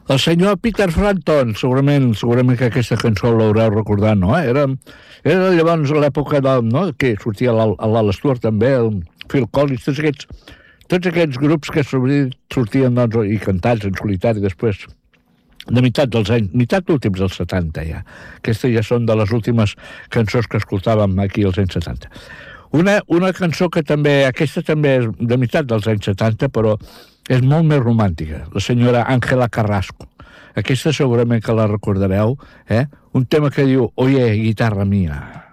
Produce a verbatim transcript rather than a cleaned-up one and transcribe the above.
El senyor Peter Frampton, segurament, segurament que aquesta cançó l'haureu recordat, no? Era, era llavors a l'època de, no? Que sortia l'Al Stewart també, el Phil Collins, tots aquests, tots aquests grups que sortien doncs, i cantats en solitari després, de meitat dels anys, meitat últims dels setanta ja. Aquestes ja són de les últimes cançons que escoltàvem aquí als anys setanta. Una, una cançó que també, aquesta també és de meitat dels anys setanta, però és molt més romàntica, la senyora Ángela Carrasco. Aquesta segurament que la recordareu, eh? Un tema que diu, oye, guitarra mía.